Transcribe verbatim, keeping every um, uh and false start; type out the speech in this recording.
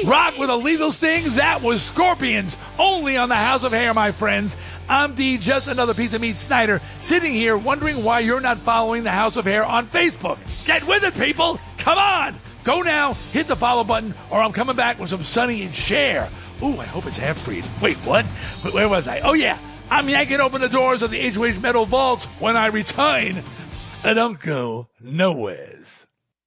Rock with a Lethal Sting, that was Scorpions, only on the House of Hair, my friends. I'm D, just another piece of meat Snyder, sitting here wondering why you're not following the House of Hair on Facebook. Get with it, people! Come on! Go now, hit the follow button, or I'm coming back with some Sonny and Cher. Ooh, I hope it's half-breed. Wait, what? Where was I? Oh, yeah. I'm yanking open the doors of the Age Wage Metal Vaults when I return. I don't go nowheres.